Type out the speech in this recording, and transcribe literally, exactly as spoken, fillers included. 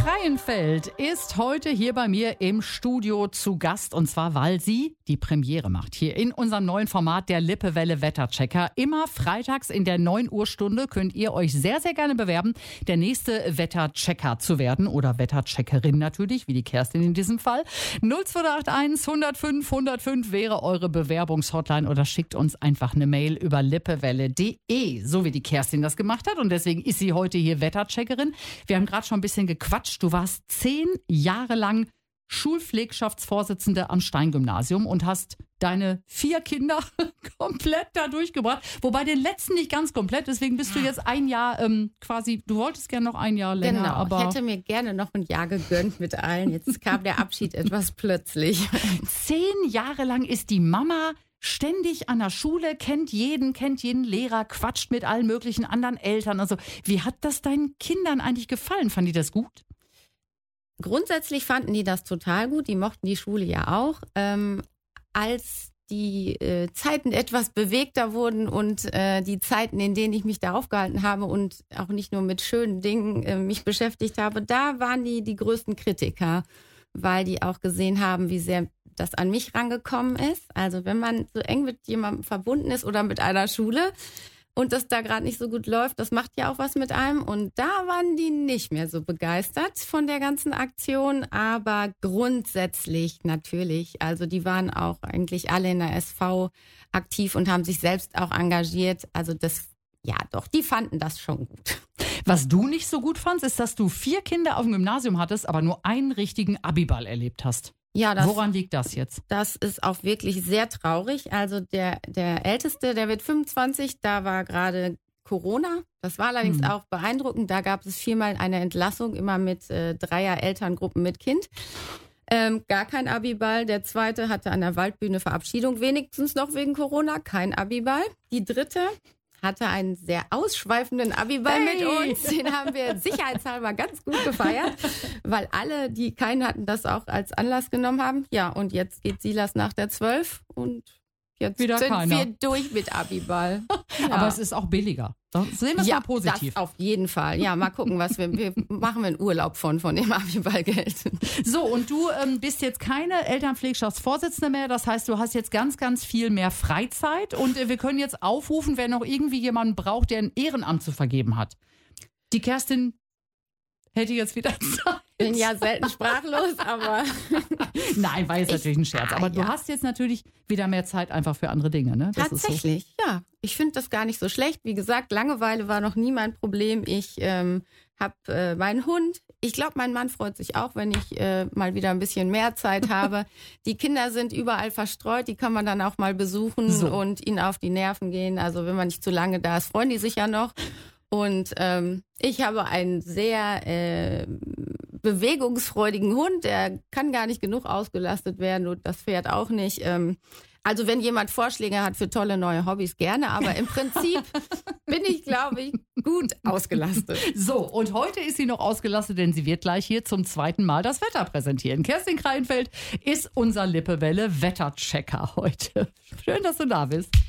Kreienfeld ist heute hier bei mir im Studio zu Gast. Und zwar, weil sie die Premiere macht. Hier in unserem neuen Format der Lippewelle Wetterchecker. Immer freitags in der neun Uhr Stunde könnt ihr euch sehr, sehr gerne bewerben, der nächste Wetterchecker zu werden. Oder Wettercheckerin natürlich, wie die Kerstin in diesem Fall. null zwei acht eins hundertfünf hundertfünf wäre eure Bewerbungshotline. Oder schickt uns einfach eine Mail über lippewelle punkt de, so wie die Kerstin das gemacht hat. Und deswegen ist sie heute hier Wettercheckerin. Wir haben gerade schon ein bisschen gequatscht. Du warst zehn Jahre lang Schulpflegschaftsvorsitzende am Stein-Gymnasium und hast deine vier Kinder komplett da durchgebracht. Wobei den letzten nicht ganz komplett, deswegen bist du jetzt ein Jahr ähm, quasi, du wolltest gerne noch ein Jahr länger. Genau, aber ich hätte mir gerne noch ein Jahr gegönnt mit allen. Jetzt kam der Abschied etwas plötzlich. Zehn Jahre lang ist die Mama ständig an der Schule, kennt jeden, kennt jeden Lehrer, quatscht mit allen möglichen anderen Eltern. Also wie hat das deinen Kindern eigentlich gefallen? Fanden die das gut? Grundsätzlich fanden die das total gut. Die mochten die Schule ja auch. Ähm, als die äh, Zeiten etwas bewegter wurden und äh, die Zeiten, in denen ich mich da aufgehalten habe und auch nicht nur mit schönen Dingen äh, mich beschäftigt habe, da waren die die größten Kritiker, weil die auch gesehen haben, wie sehr das an mich rangekommen ist. Also wenn man so eng mit jemandem verbunden ist oder mit einer Schule und das da gerade nicht so gut läuft, das macht ja auch was mit einem. Und da waren die nicht mehr so begeistert von der ganzen Aktion. Aber grundsätzlich natürlich. Also die waren auch eigentlich alle in der S V aktiv und haben sich selbst auch engagiert. Also das, ja doch, die fanden das schon gut. Was du nicht so gut fandst, ist, dass du vier Kinder auf dem Gymnasium hattest, aber nur einen richtigen Abiball erlebt hast. Ja, das, Woran liegt das jetzt? Das ist auch wirklich sehr traurig. Also der, der Älteste, der wird fünfundzwanzig, da war gerade Corona. Das war allerdings hm. auch beeindruckend. Da gab es viermal eine Entlassung, immer mit äh, Dreier-Elterngruppen mit Kind. Ähm, gar kein Abiball. Der Zweite hatte an der Waldbühne Verabschiedung, wenigstens noch wegen Corona, kein Abiball. Die Dritte hatte einen sehr ausschweifenden Abiball hey. mit uns. Den haben wir sicherheitshalber ganz gut gefeiert, weil alle, die keinen hatten, das auch als Anlass genommen haben. Ja, und jetzt geht Silas nach der zwölf und jetzt Wieder sind keiner. wir durch mit Abiball. Ja. Aber es ist auch billiger. Das sehen wir es ja, mal positiv. Das auf jeden Fall. Ja, mal gucken, was wir, wir machen wir einen Urlaub von, von dem Abiballgeld. So, und du ähm, bist jetzt keine Elternpflegschaftsvorsitzende mehr. Das heißt, du hast jetzt ganz, ganz viel mehr Freizeit. Und äh, wir können jetzt aufrufen, wer noch irgendwie jemanden braucht, der ein Ehrenamt zu vergeben hat. Die Kerstin hätte jetzt wieder Zeit. Bin ja selten sprachlos, aber... Nein, war jetzt natürlich ein Scherz. Aber ah, du ja. hast jetzt natürlich wieder mehr Zeit einfach für andere Dinge, ne? Das Tatsächlich, ist so. Ja. Ich finde das gar nicht so schlecht. Wie gesagt, Langeweile war noch nie mein Problem. Ich ähm, habe äh, meinen Hund. Ich glaube, mein Mann freut sich auch, wenn ich äh, mal wieder ein bisschen mehr Zeit habe. Die Kinder sind überall verstreut. Die kann man dann auch mal besuchen so. und ihnen auf die Nerven gehen. Also wenn man nicht zu lange da ist, freuen die sich ja noch. Und ähm, ich habe einen sehr äh, bewegungsfreudigen Hund, der kann gar nicht genug ausgelastet werden und das Pferd auch nicht. Ähm, also wenn jemand Vorschläge hat für tolle neue Hobbys, gerne, aber im Prinzip bin ich, glaube ich, gut ausgelastet. So, und heute ist sie noch ausgelastet, denn sie wird gleich hier zum zweiten Mal das Wetter präsentieren. Kerstin Kreienfeld ist unser Lippewelle Wetterchecker heute. Schön, dass du da bist.